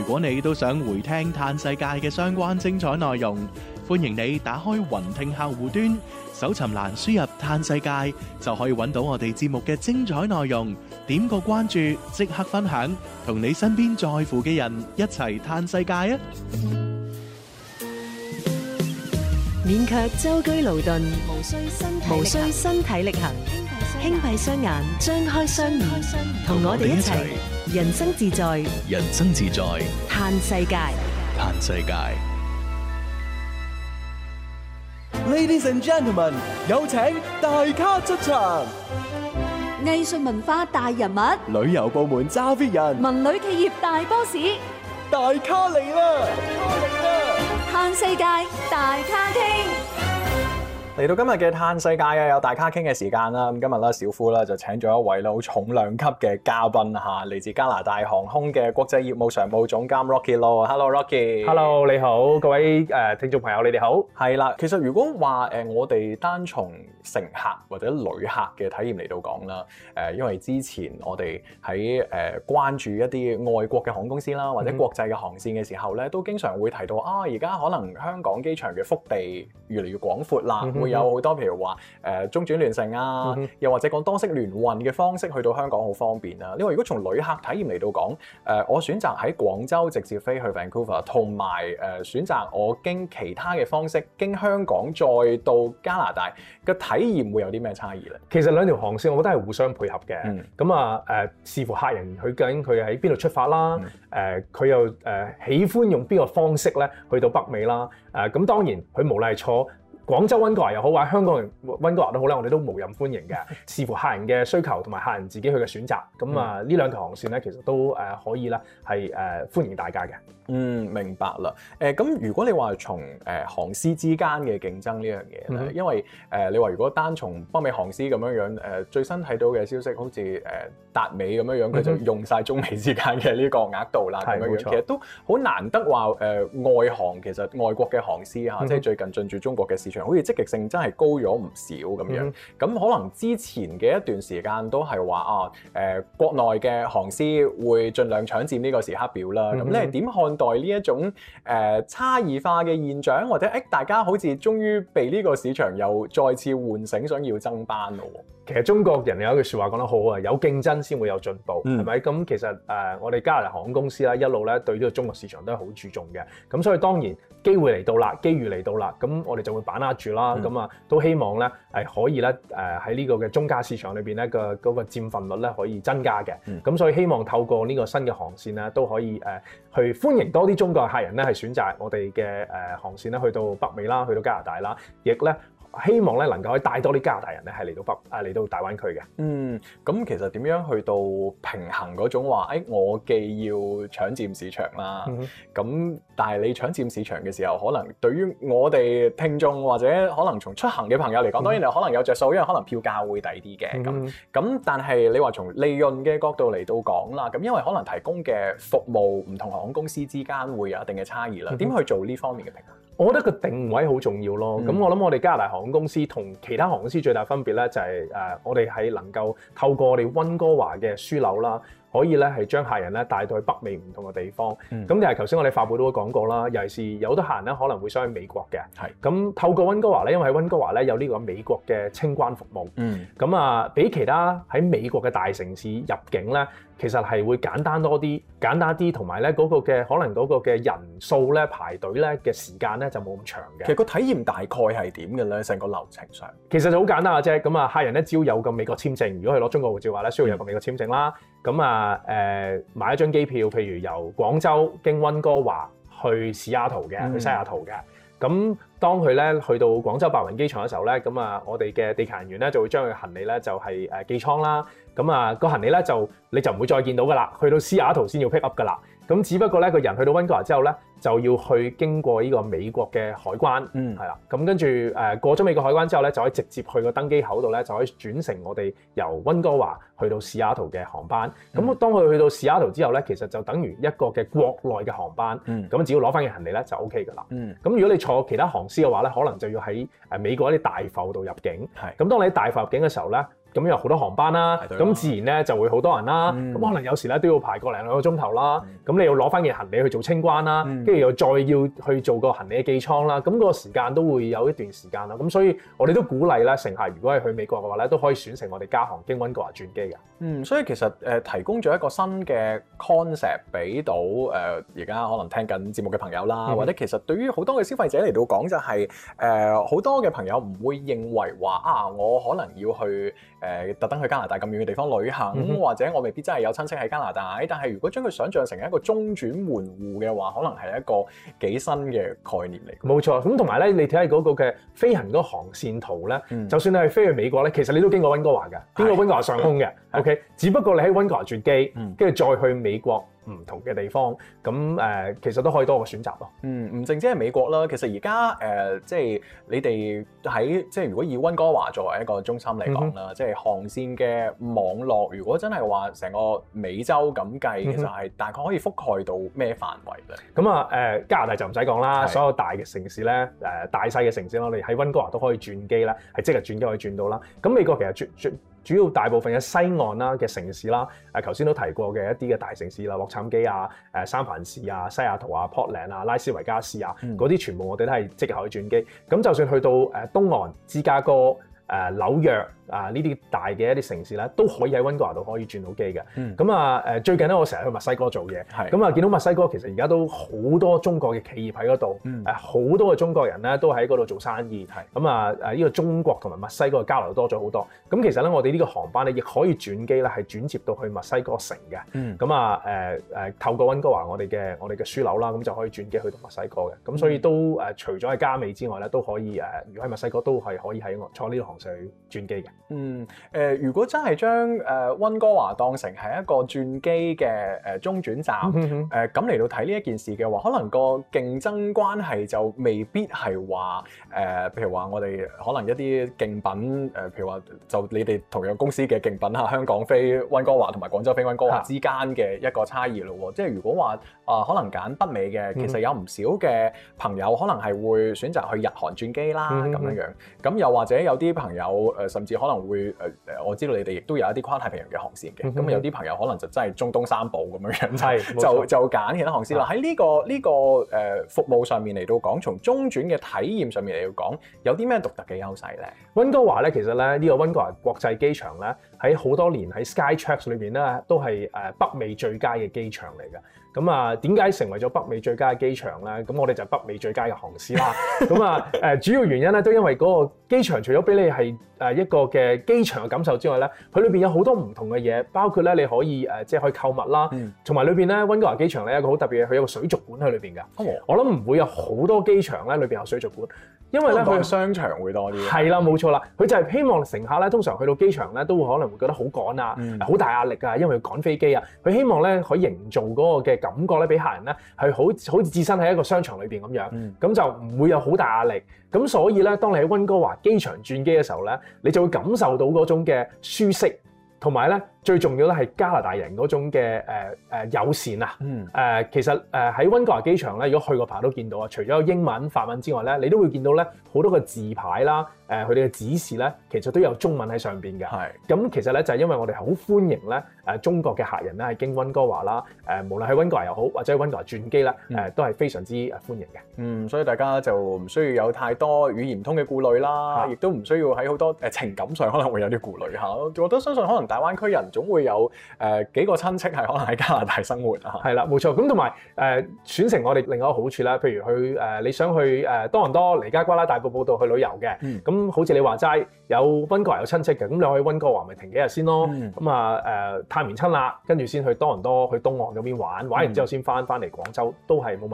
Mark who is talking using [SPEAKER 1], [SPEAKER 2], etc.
[SPEAKER 1] 果你都想回聽嘆世界嘅相關精彩內容，歡迎你打開雲聽客戶端，搜尋欄輸入嘆世界，就可以揾到我哋節目嘅精彩內容。點個關注，即刻分享，同你身邊在乎嘅人一齊嘆世界啊！
[SPEAKER 2] 免卻舟車勞頓，無需身體力行，輕閉雙眼，張開雙耳，同我哋一齊人生自在，
[SPEAKER 1] 人生自在，
[SPEAKER 2] 嘆世界。
[SPEAKER 1] 嘆世界。
[SPEAKER 3] Ladies and gentlemen， 有請大咖出場。
[SPEAKER 4] 藝術文化大人物，
[SPEAKER 3] 旅遊部門揸 fit 人，
[SPEAKER 4] 文旅企業大 boss，
[SPEAKER 3] 大咖嚟啦！
[SPEAKER 4] 嘆世界大咖傾。
[SPEAKER 5] 嚟到今日嘅嘆世界啊，有大咖傾嘅時間啦。咁今日咧，小夫咧就請咗一位好重量級嘅嘉賓嚇，嚟自加拿大航空嘅國際業務常務總監 Rocky Low。Hello Rocky。Hello，
[SPEAKER 6] 你好，各位聽眾朋友，你哋好。
[SPEAKER 5] 係啦，其實如果話我哋單從乘客或者旅客嘅體驗嚟到講啦，因為之前我哋喺關注一啲外國嘅航空公司啦，或者國際嘅航線嘅時候咧，都經常會提到而家可能香港機場嘅腹地越嚟越廣闊啦。會有好多譬如話中轉聯乘啊，又或者講多式聯運嘅方式去到香港好方便啊。因為如果從旅客體驗嚟到講，我選擇喺廣州直接飛去 Vancouver， 同埋選擇我經其他嘅方式經香港再到加拿大嘅體驗會有啲咩差異咧？
[SPEAKER 6] 其實兩條航線我覺得係互相配合嘅。咁視乎客人佢究竟佢喺邊度出發啦，佢又喜歡用邊個方式咧去到北美啦。咁當然佢無論係坐廣州溫哥華又好，或者香港人溫哥華都好咧，我哋都無任歡迎嘅，視乎客人嘅需求同埋客人自己去嘅選擇。咁呢兩條航線咧，其實都可以咧係歡迎大家嘅。
[SPEAKER 5] 明白啦。咁如果你話從航司之間嘅競爭呢樣嘢咧，因為你話如果單從北美航司咁樣最新睇到嘅消息，好似達美咁樣佢就用晒中美之間嘅呢個額度啦，咁樣其實都好難得話外航其實外國嘅航司即係最近進駐中國嘅市場，好似積極性真係高咗唔少咁樣。咁可能之前嘅一段時間都係話國內嘅航司會盡量搶佔呢個時刻表啦。咁你係點看待呢一種差異化嘅現象，或者大家好似終於被呢個市場又再次喚醒，想要爭班咯？
[SPEAKER 6] 其實中國人有一句説話講得好啊，有競爭先會有進步，係咪？咁其實我哋加拿大航空公司啦，一路咧對呢個中國市場都係好注重嘅。咁所以當然機會嚟到啦，機遇嚟到啦，咁我哋就會把握住啦。咁都希望咧係可以咧喺呢個嘅中價市場裏邊咧嗰個佔份率咧可以增加嘅。咁所以希望透過呢個新嘅航線咧都可以去歡迎多啲中國客人咧係選擇我哋嘅航線咧去到北美啦，去到加拿大啦，亦咧希望咧能夠可以帶多啲加拿大人咧係嚟到大灣區嘅。
[SPEAKER 5] 咁其實點樣去到平衡嗰種話，我既要搶佔市場啦，咁但係你搶佔市場嘅時候，可能對於我哋聽眾或者可能從出行嘅朋友嚟講，當然你可能有着數，因為可能票價會抵啲嘅。咁但係你話從利潤嘅角度嚟到講啦，咁因為可能提供嘅服務唔同航空公司之間會有一定嘅差異啦，點去做呢方面嘅平衡？
[SPEAKER 6] 我覺得個定位好重要咯。咁我諗我哋加拿大航空公司同其他航空公司最大分別咧，就係我哋係能夠透過我哋溫哥華嘅樞紐啦，可以咧係將客人咧帶到去北美唔同嘅地方。咁但係頭先我哋發佈都講過啦，尤其是有好多客人咧可能會想去美國嘅。咁透過溫哥華咧，因為喺溫哥華咧有呢個美國嘅清關服務。咁比其他喺美國嘅大城市入境咧，其實係會簡單啲，同埋咧嗰個嘅可能嗰個嘅人數咧排隊咧嘅時間咧就冇咁長嘅。
[SPEAKER 5] 其實個體驗大概係點嘅咧？成個流程上
[SPEAKER 6] 其實就好簡單嘅啫。咁客人咧只要有個美國簽證，如果係攞中國護照嘅話咧，需要有個美國簽證啦。咁買一張機票，譬如由廣州經溫哥華去西雅圖嘅，去西雅圖嘅。咁當佢咧去到廣州白雲機場嘅時候咧，咁我哋嘅地勤人員咧就會將佢行李咧就係寄倉啦。咁個行李咧你就唔會再見到噶啦，去到西雅圖先要 pick up 噶啦。咁只不過咧個人去到溫哥華之後咧，就要去經過呢個美國嘅海關，係啦。咁跟住過咗美國海關之後咧，就可以直接去個登機口度咧，就可以轉乘我哋由溫哥華去到西雅圖嘅航班。咁當佢去到西雅圖之後咧，其實就等於一個嘅國內嘅航班。咁只要攞翻嘅行李咧就 OK 噶啦。咁如果你坐其他航司嘅話咧，可能就要喺美國一啲大埠度入境。咁當你喺大埠入境嘅時候咧， 咁有好多航班啦，
[SPEAKER 5] 排隊啦
[SPEAKER 6] 咁自然咧就會好多人啦，咁可能有時咧都要排個零兩個鐘頭啦，咁你要攞翻件行李去做清關啦，跟住又再要去做個行李嘅寄倉啦，咁個時間都會有一段時間啦，咁所以我哋都鼓勵咧乘客如果係去美國嘅話咧，都可以選乘我哋加航經溫哥華轉機嘅。
[SPEAKER 5] 所以其實提供咗一個新嘅 concept 俾到而家可能聽緊節目嘅朋友啦，或者其實對於好多嘅消費者嚟到講就係好多嘅朋友唔會認為話我可能要去特登去加拿大咁遠嘅地方旅行，或者我未必真係有親戚喺加拿大，但係如果將佢想像成一個中轉門戶嘅話，可能係一個幾新嘅概念嚟。
[SPEAKER 6] 冇錯，咁同埋咧，你睇下嗰個嘅飛行嗰個航線圖咧，就算你係飛去美國咧，其實你都經過溫哥華嘅，經過溫哥華上空嘅，OK，只不過你喺溫哥華轉機，跟住再去美國唔同嘅地方，咁其實都可以多個選擇咯。
[SPEAKER 5] 唔淨止係美國啦，其實而家即係你哋喺即係如果以溫哥華作為一個中心嚟講啦，即係航線嘅網絡，如果真係話成個美洲咁計，其實係大概可以覆蓋到咩範圍咧？
[SPEAKER 6] 咁加拿大就唔使講啦，所有大嘅城市咧，大細嘅城市我哋喺溫哥華都可以轉機啦，係即日轉機可以轉到啦。咁美國其實主要大部分嘅西岸啦嘅城市啦，頭先都提過嘅一啲嘅大城市啦，洛杉磯啊、三藩市啊、西雅圖啊、Portland 啊、拉斯維加斯啊，嗰啲全部我哋都係即日可以轉機。咁就算去到東岸、芝加哥、紐約呢啲大嘅一啲城市咧，都可以喺溫哥華度可以轉到機嘅。咁最近咧，我成日去墨西哥做嘢，咁見到墨西哥其實而家都好多中國嘅企業喺嗰度，好多嘅中國人咧都喺嗰度做生意。咁呢個中國同埋墨西哥嘅交流多咗好多。咁其實咧，我哋呢個航班咧亦可以轉機咧，係轉接到去墨西哥城嘅。咁透過溫哥華我哋嘅樞紐啦，咁就可以轉機去到墨西哥嘅。咁所以都除咗喺加美之外咧，都可以如果喺墨西哥都係可以喺坐呢個航線去轉機嘅。
[SPEAKER 5] 如果真係將溫哥華當成係一個轉機嘅中轉站，咁嚟到睇呢一件事嘅話，可能個競爭關係就未必係話譬如話我哋可能一啲競品譬如話就你哋同樣公司嘅競品香港飛溫哥華同埋廣州飛溫哥華之間嘅一個差異咯喎。即係如果話可能揀北美嘅，其實有唔少嘅朋友可能係會選擇去日韓轉機啦咁樣樣。咁又或者有啲朋友甚至可能會我知道你哋亦都有一啲跨太平洋嘅航線嘅，咁有啲朋友可能就真係中東三寶咁樣樣，就揀其他航線啦。喺呢個服務上面嚟到講，從中轉嘅體驗上面嚟到講，有啲咩獨特嘅優勢咧？
[SPEAKER 6] 溫哥華咧，其實咧呢個溫哥華國際機場咧，喺好多年喺 Skytrax 裏邊咧，都係北美最佳嘅機場嚟嘅。咁點解成為咗北美最佳嘅機場咧？咁我哋就係北美最佳嘅航司啦。咁主要原因咧，都因為嗰個機場除咗俾你係一個嘅機場嘅感受之外咧，佢裏邊有好多唔同嘅嘢，包括咧你可以即係可以購物啦，同埋裏邊咧溫哥華機場咧有一個好特別嘅，佢有個水族館喺裏邊㗎。我諗唔會有好多機場咧裏邊有水族館。因為咧佢商場會多啲，係啦冇錯啦，佢就係希望乘客咧通常去到機場咧都會可能會覺得好趕啊，好大壓力啊，因為要趕飛機啊，佢希望咧可以營造嗰個嘅感覺咧俾客人咧係好似置身喺一個商場裏邊咁樣，咁就唔會有好大壓力，咁所以咧當你喺溫哥華機場轉機嘅時候咧，你就會感受到嗰種嘅舒適，同埋咧最重要咧係加拿大人嗰種嘅友善啊，其實喺溫哥華機場咧，如果去過朋友都見到啊，除咗有英文、法文之外咧，你都會見到咧好多個字牌啦，佢哋嘅指示咧，其實都有中文喺上邊嘅。咁其實咧就係因為我哋好歡迎咧中國嘅客人咧係經溫哥華啦，無論喺溫哥華又好，或者喺溫哥華轉機啦，都係非常之歡迎嘅。
[SPEAKER 5] 所以大家就唔需要有太多語言唔通嘅顧慮啦，亦都唔需要喺好多情感上可能會有啲顧慮嚇。我都相信可能大灣區人總會有幾個親戚係可能喺加拿大生活啊。
[SPEAKER 6] 係啦，冇錯。咁同埋選乘我哋另外一個好處啦，譬如去你想去多倫多、尼加瓜拉大埔度去旅遊嘅，咁好似你話齋有溫哥華有親戚嘅，咁你可以溫哥華咪停幾日先咯。咁探完親啦，跟住先去多倫多、去東岸嗰邊玩完之後先翻嚟廣州都係冇問